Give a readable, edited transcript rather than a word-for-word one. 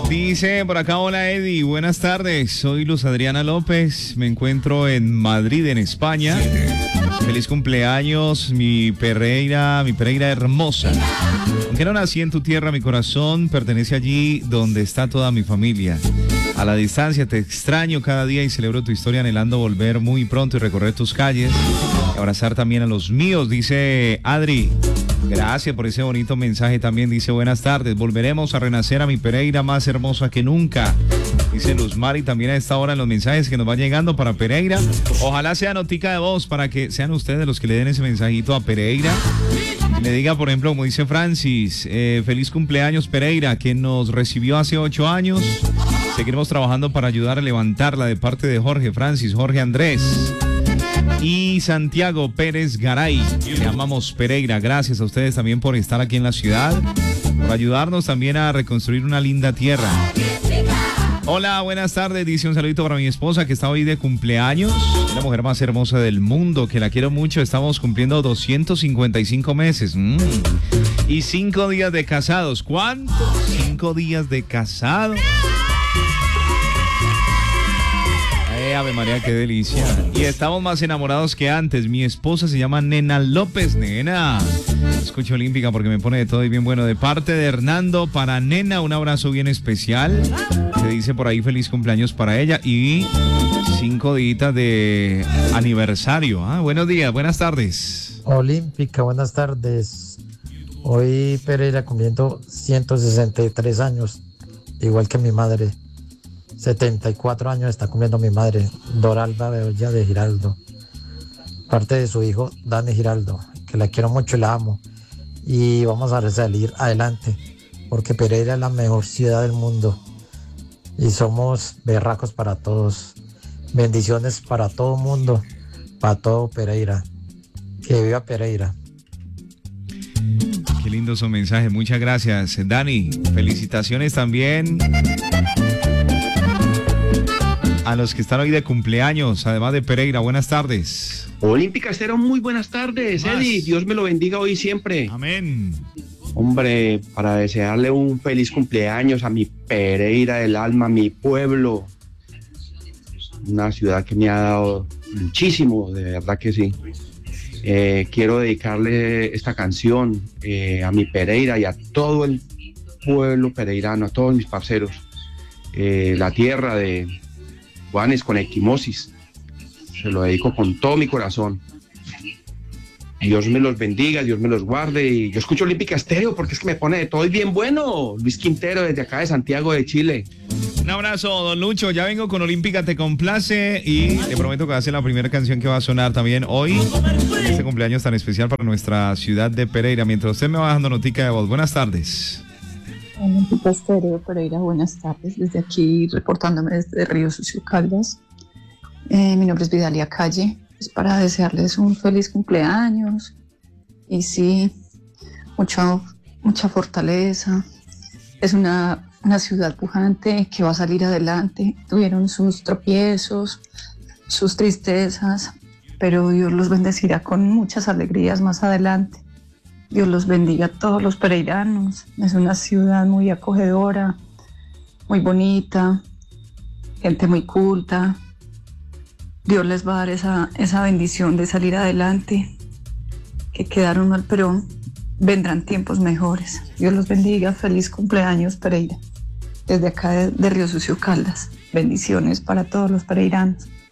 Dice por acá, hola Eddie, buenas tardes, soy Luz Adriana López, me encuentro en Madrid, en España. Feliz cumpleaños, mi Pereira hermosa. Aunque no nací en tu tierra, mi corazón pertenece allí donde está toda mi familia. A la distancia te extraño cada día y celebro tu historia anhelando volver muy pronto y recorrer tus calles. Y abrazar también a los míos, dice Adri. Gracias por ese bonito mensaje también, dice buenas tardes. Volveremos a renacer a mi Pereira más hermosa que nunca. Dice Luz Mari también a esta hora en los mensajes que nos van llegando para Pereira. Ojalá sea notica de voz para que sean ustedes los que le den ese mensajito a Pereira. Le diga, por ejemplo, como dice Francis, feliz cumpleaños Pereira, que nos recibió hace 8 años. Seguiremos trabajando para ayudar a levantarla de parte de Jorge Francis, Jorge Andrés y Santiago Pérez Garay. Le amamos Pereira. Gracias a ustedes también por estar aquí en la ciudad, por ayudarnos también a reconstruir una linda tierra. Hola, buenas tardes, dice un saludito para mi esposa que está hoy de cumpleaños. Es la mujer más hermosa del mundo, que la quiero mucho. Estamos cumpliendo 255 meses. Y 5 días de casados. ¿Cuántos? 5 días de casados. Ave María, qué delicia. Y estamos más enamorados que antes. Mi esposa se llama Nena López. Nena, escucho Olímpica porque me pone de todo y bien bueno. De parte de Hernando, para Nena, un abrazo bien especial. Se dice por ahí feliz cumpleaños para ella y 5 días de aniversario. Buenos días, buenas tardes. Olímpica, buenas tardes. Hoy Pereira cumpliendo 163 años, igual que mi madre. 74 años está cumpliendo mi madre, Doralba Bedoya de Giraldo. Parte de su hijo, Dani Giraldo, que la quiero mucho y la amo. Y vamos a salir adelante, porque Pereira es la mejor ciudad del mundo. Y somos berracos para todos. Bendiciones para todo mundo, para todo Pereira. Que viva Pereira. Qué lindo su mensaje, muchas gracias. Dani, felicitaciones también a los que están hoy de cumpleaños, además de Pereira. Buenas tardes. Olímpica Estéreo, muy buenas tardes, Eddie. Dios me lo bendiga hoy y siempre. Amén. Hombre, para desearle un feliz cumpleaños a mi Pereira del alma, mi pueblo. Una ciudad que me ha dado muchísimo, de verdad que sí. Quiero dedicarle esta canción a mi Pereira y a todo el pueblo pereirano, a todos mis parceros. La tierra de Juanes con equimosis. Se lo dedico con todo mi corazón. Dios me los bendiga, Dios me los guarde. Y yo escucho Olímpica Estéreo porque es que me pone de todo y bien bueno. Luis Quintero desde acá de Santiago de Chile. Un abrazo, don Lucho. Ya vengo con Olímpica Te Complace y te prometo que va a ser la primera canción que va a sonar también hoy, en este cumpleaños tan especial para nuestra ciudad de Pereira. Mientras usted me va dando notica de voz. Buenas tardes. Olímpica Estéreo, Pereira, buenas tardes. Desde aquí reportándome desde Río Sucio, Caldas. Mi nombre es Vidalia Calle. Es para desearles un feliz cumpleaños y sí, mucha fortaleza. Es una ciudad pujante que va a salir adelante. Tuvieron sus tropiezos, sus tristezas, pero Dios los bendecirá con muchas alegrías más adelante. Dios los bendiga a todos los pereiranos. Es una ciudad muy acogedora, muy bonita, gente muy culta. Dios les va a dar esa bendición de salir adelante, que quedaron mal, pero vendrán tiempos mejores. Dios los bendiga. Feliz cumpleaños, Pereira. Desde acá de Río Sucio, Caldas. Bendiciones para todos los pereiranos.